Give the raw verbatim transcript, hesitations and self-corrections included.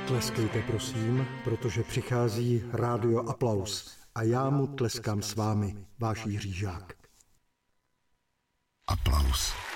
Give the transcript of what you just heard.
Tleskejte prosím, protože přichází Rádio Aplaus a já mu tleskám s vámi, váš Jiří Žák. Aplaus.